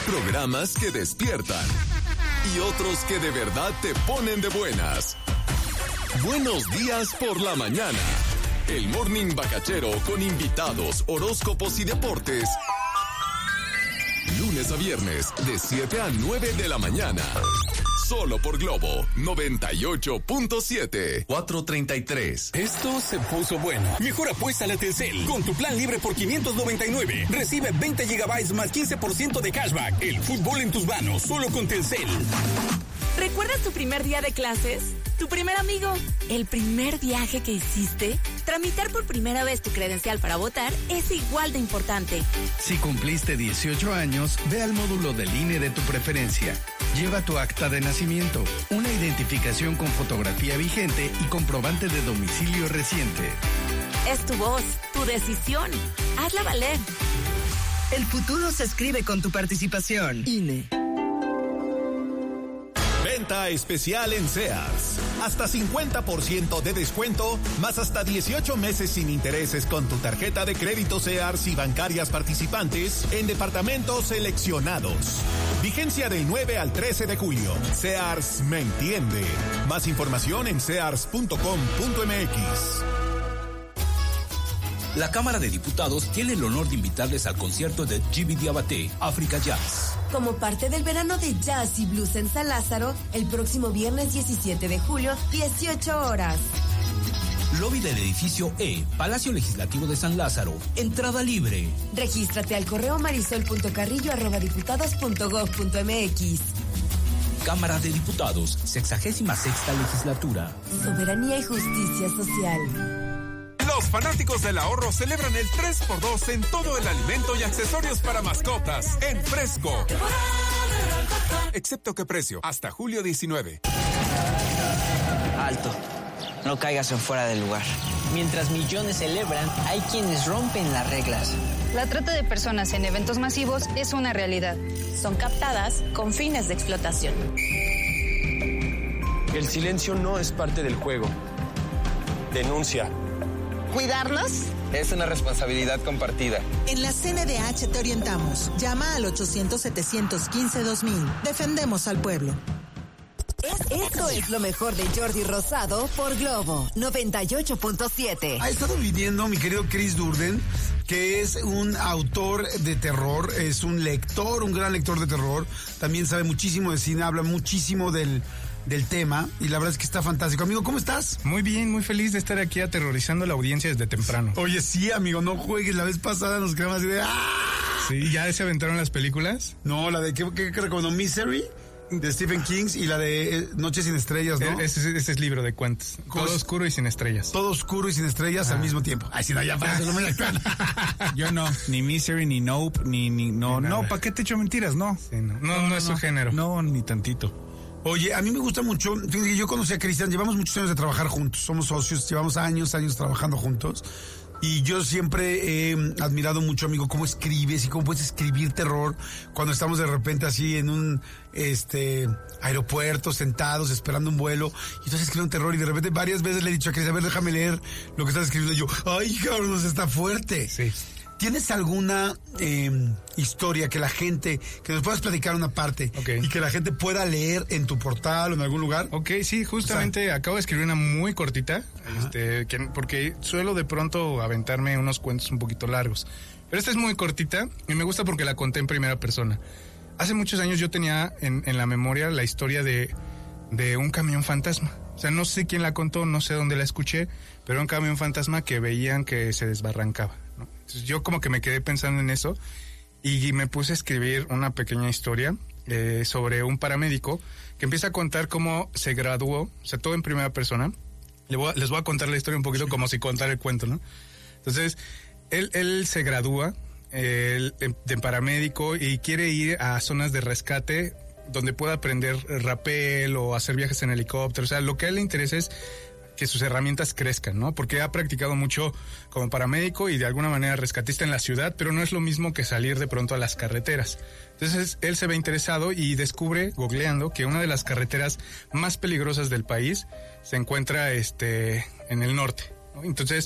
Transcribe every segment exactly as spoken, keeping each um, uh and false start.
programas que despiertan y otros que de verdad te ponen de buenas. Buenos días por la mañana. El Morning Bacachero con invitados, horóscopos y deportes. Lunes a viernes, de siete a nueve de la mañana. Solo por Globo noventa y ocho punto siete. cuatro treinta y tres. Esto se puso bueno. Mejor apuesta a Telcel. Con tu plan libre por quinientos noventa y nueve. Recibe veinte gigabytes más quince por ciento de cashback. El fútbol en tus manos, solo con Telcel. ¿Recuerdas tu primer día de clases? ¿Tu primer amigo? ¿El primer viaje que hiciste? Tramitar por primera vez tu credencial para votar es igual de importante. Si cumpliste dieciocho años, ve al módulo del I N E de tu preferencia. Lleva tu acta de nacimiento, una identificación con fotografía vigente y comprobante de domicilio reciente. Es tu voz, tu decisión. Hazla valer. El futuro se escribe con tu participación. I N E. Venta especial en Sears. Hasta cincuenta por ciento de descuento, más hasta dieciocho meses sin intereses con tu tarjeta de crédito Sears y bancarias participantes en departamentos seleccionados. Vigencia del nueve al trece de julio. Sears me entiende. Más información en sears punto com punto m x. La Cámara de Diputados tiene el honor de invitarles al concierto de Djiby Diabaté, África Jazz. Como parte del verano de jazz y blues en San Lázaro, el próximo viernes diecisiete de julio, dieciocho horas. Lobby del edificio E, Palacio Legislativo de San Lázaro. Entrada libre. Regístrate al correo marisol punto carrillo arroba diputados punto gob punto m x. Cámara de Diputados, sexagésima sexta legislatura. Soberanía y justicia social. Los fanáticos del ahorro celebran el tres por dos en todo el alimento y accesorios para mascotas en Fresco. Excepto que precio, hasta julio diecinueve. Alto, no caigas en fuera del lugar. Mientras millones celebran, hay quienes rompen las reglas. La trata de personas en eventos masivos es una realidad. Son captadas con fines de explotación. El silencio no es parte del juego. Denuncia. ¿Cuidarnos? Es una responsabilidad compartida. En la C N D H te orientamos. Llama al ochocientos, setecientos quince, dos mil. Defendemos al pueblo. Es, esto es lo mejor de Jordi Rosado por Globo noventa y ocho punto siete. Ha estado viviendo mi querido Chris Durden, que es un autor de terror, es un lector, un gran lector de terror. También sabe muchísimo de cine, habla muchísimo del... del tema, y la verdad es que está fantástico. Amigo, ¿cómo estás? Muy bien, muy feliz de estar aquí aterrorizando a la audiencia desde temprano. Oye, sí, amigo, no juegues. La vez pasada nos quedamos así de... ¡ah! Sí, ¿ya se aventaron las películas? No, la de, ¿qué, qué, qué recomendó? Misery, de Stephen King, y la de eh, Noche sin estrellas, ¿no? Ese, ese es libro de cuentos. Todo pues, oscuro y sin estrellas. Todo oscuro y sin estrellas ah. al mismo tiempo. Ay, si no, ya para eso no me la Yo no, ni Misery, ni Nope, ni... ni no, ni no, ¿para qué te echo mentiras? No. Sí, no. No, no, no, no es su género. No, ni tantito. Oye, a mí me gusta mucho, yo conocí a Cristian, llevamos muchos años de trabajar juntos, somos socios, llevamos años, años trabajando juntos, y yo siempre he admirado mucho, amigo, cómo escribes y cómo puedes escribir terror cuando estamos de repente así en un este aeropuerto, sentados, esperando un vuelo, y entonces escribo un terror, y de repente varias veces le he dicho a Cristian, a ver, déjame leer lo que estás escribiendo, y yo, ay, cabrón, está fuerte. Sí. ¿Tienes alguna eh, historia que la gente, que nos puedas platicar una parte okay. y que la gente pueda leer en tu portal o en algún lugar? Ok, sí, justamente o sea, acabo de escribir una muy cortita, este, que, porque suelo de pronto aventarme unos cuentos un poquito largos. Pero esta es muy cortita y me gusta porque la conté en primera persona. Hace muchos años yo tenía en, en la memoria la historia de, de un camión fantasma. O sea, no sé quién la contó, no sé dónde la escuché, pero era un camión fantasma que veían que se desbarrancaba, ¿no? Entonces yo como que me quedé pensando en eso y me puse a escribir una pequeña historia eh, sobre un paramédico que empieza a contar cómo se graduó, o sea, todo en primera persona. Les voy a, les voy a contar la historia un poquito como si contara el cuento, ¿no? Entonces, él, él se gradúa eh, de paramédico y quiere ir a zonas de rescate donde pueda aprender rapel o hacer viajes en helicóptero. O sea, lo que a él le interesa es que sus herramientas crezcan, ¿no? Porque ha practicado mucho como paramédico y de alguna manera rescatista en la ciudad, pero no es lo mismo que salir de pronto a las carreteras. Entonces, él se ve interesado y descubre, googleando, que una de las carreteras más peligrosas del país se encuentra este en el norte, ¿no? Entonces,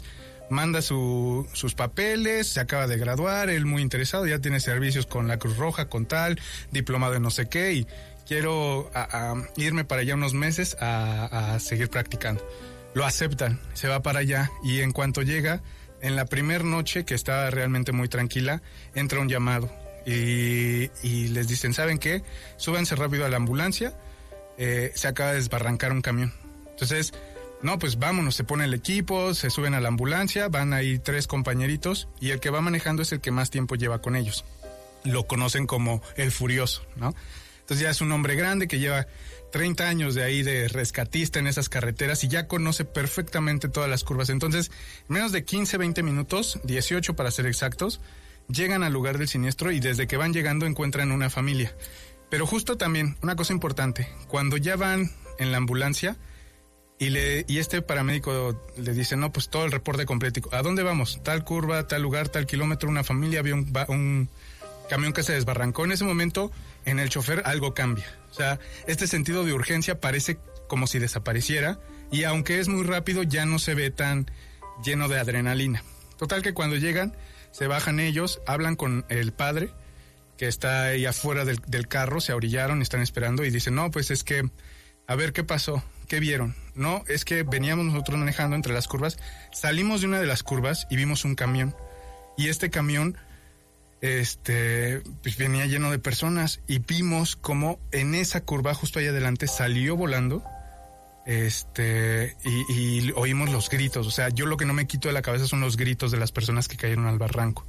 manda su, sus papeles, se acaba de graduar, él muy interesado, ya tiene servicios con la Cruz Roja, con tal, diplomado en no sé qué, y quiero a, a irme para allá unos meses a, a seguir practicando. Lo aceptan, se va para allá, y en cuanto llega, en la primer noche, que estaba realmente muy tranquila, entra un llamado, y, y les dicen, ¿saben qué? Súbanse rápido a la ambulancia, eh, se acaba de desbarrancar un camión. Entonces, no, pues vámonos, se pone el equipo, se suben a la ambulancia, van ahí tres compañeritos, y el que va manejando es el que más tiempo lleva con ellos. Lo conocen como el Furioso, ¿no? Entonces ya es un hombre grande que lleva treinta años de ahí de rescatista en esas carreteras y ya conoce perfectamente todas las curvas. Entonces, en menos de quince, veinte minutos, dieciocho para ser exactos, llegan al lugar del siniestro y desde que van llegando encuentran una familia. Pero justo también, una cosa importante, cuando ya van en la ambulancia y, le, y este paramédico le dice, no, pues todo el reporte completo, ¿a dónde vamos? Tal curva, tal lugar, tal kilómetro, una familia, había un, un camión que se desbarrancó. En ese momento, en el chofer algo cambia. O sea, este sentido de urgencia parece como si desapareciera y aunque es muy rápido, ya no se ve tan lleno de adrenalina. Total que cuando llegan, se bajan ellos, hablan con el padre, que está ahí afuera del, del carro, se orillaron, están esperando y dicen, no, pues es que, a ver, ¿qué pasó? ¿Qué vieron? No, es que veníamos nosotros manejando entre las curvas, salimos de una de las curvas y vimos un camión. Y este camión este pues venía lleno de personas y vimos como en esa curva justo ahí adelante salió volando este y, y oímos los gritos. O sea, yo lo que no me quito de la cabeza son los gritos de las personas que cayeron al barranco.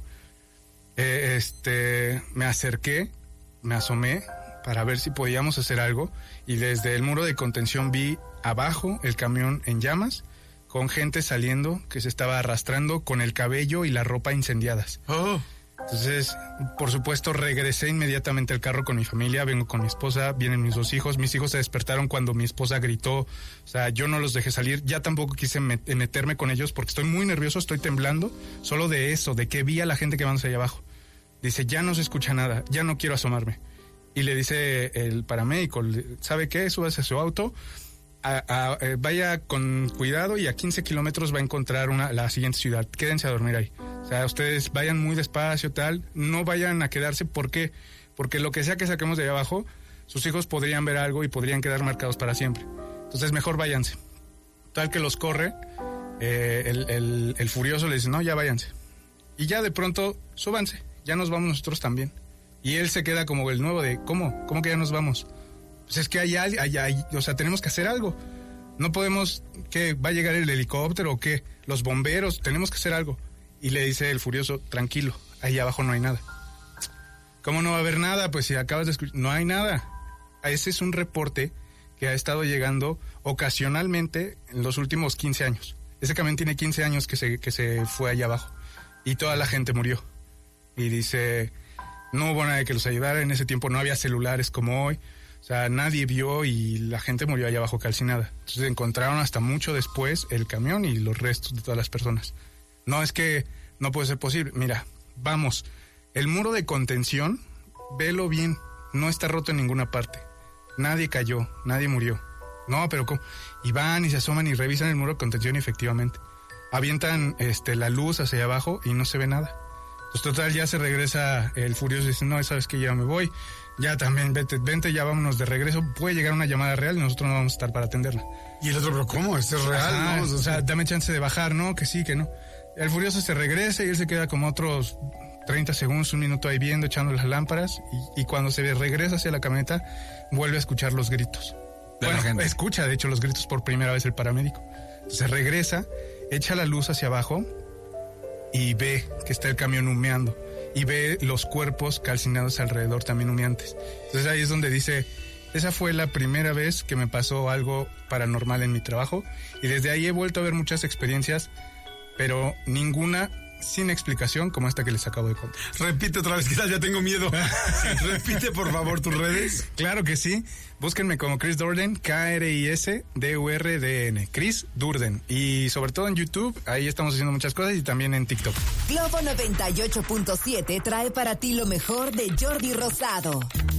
Eh, este me acerqué, me asomé para ver si podíamos hacer algo y desde el muro de contención vi abajo el camión en llamas con gente saliendo que se estaba arrastrando con el cabello y la ropa incendiadas. Oh. Entonces, por supuesto, regresé inmediatamente al carro con mi familia, vengo con mi esposa, vienen mis dos hijos, mis hijos se despertaron cuando mi esposa gritó, o sea, yo no los dejé salir, ya tampoco quise met- meterme con ellos porque estoy muy nervioso, estoy temblando, solo de eso, de que vi a la gente que va allá abajo. Dice, ya no se escucha nada, ya no quiero asomarme. Y le dice el paramédico, ¿sabe qué? Súbase a su auto, a, a, a, vaya con cuidado y a quince kilómetros va a encontrar una, la siguiente ciudad, quédense a dormir ahí. O sea, ustedes vayan muy despacio, tal, no vayan a quedarse, ¿por qué? Porque lo que sea que saquemos de ahí abajo, sus hijos podrían ver algo y podrían quedar marcados para siempre. Entonces mejor váyanse. Tal que los corre, eh, el, el, el Furioso le dice, no, ya váyanse. Y ya de pronto, súbanse, ya nos vamos nosotros también. Y él se queda como el nuevo de, ¿cómo? ¿Cómo que ya nos vamos? Pues es que hay, hay, hay, hay o sea, tenemos que hacer algo. No podemos, ¿qué? ¿Va a llegar el helicóptero o qué? Los bomberos, tenemos que hacer algo. Y le dice el Furioso, tranquilo, ahí abajo no hay nada. ¿Cómo no va a haber nada? Pues si acabas de escuchar, no hay nada. Ese es un reporte que ha estado llegando ocasionalmente en los últimos quince años. Ese camión tiene quince años que se, que se fue allá abajo y toda la gente murió. Y dice, no hubo nadie que los ayudara, en ese tiempo no había celulares como hoy. O sea, nadie vio y la gente murió allá abajo calcinada. Entonces encontraron hasta mucho después el camión y los restos de todas las personas. No, es que no puede ser posible. Mira, vamos, el muro de contención, velo bien, no está roto en ninguna parte. Nadie cayó, nadie murió. No, pero ¿cómo? Y van y se asoman y revisan el muro de contención y efectivamente. Avientan este, la luz hacia abajo y no se ve nada. Pues total, ya se regresa el Furioso y dice, no, sabes que ya me voy. Ya también, vente, vente, ya vámonos de regreso. Puede llegar una llamada real y nosotros no vamos a estar para atenderla. Y el otro, pero ¿cómo? ¿Esto es real? Ajá, ¿no? O sea, dame chance de bajar, ¿no? Que sí, que no. El Furioso se regresa y él se queda como otros treinta segundos, un minuto ahí viendo, echando las lámparas. Y, y cuando se regresa hacia la camioneta, vuelve a escuchar los gritos. De bueno, la gente. Escucha, de hecho, los gritos por primera vez el paramédico. Se regresa, echa la luz hacia abajo y ve que está el camión humeando. Y ve los cuerpos calcinados alrededor también humeantes. Entonces ahí es donde dice, esa fue la primera vez que me pasó algo paranormal en mi trabajo. Y desde ahí he vuelto a ver muchas experiencias, pero ninguna sin explicación como esta que les acabo de contar. Repite otra vez, quizás ya tengo miedo. Repite por favor tus redes. Claro que sí. Búsquenme como Chris Durden, K R I S D U R D N. Chris Durden. Y sobre todo en YouTube, ahí estamos haciendo muchas cosas y también en TikTok. Globo noventa y ocho punto siete trae para ti lo mejor de Jordi Rosado.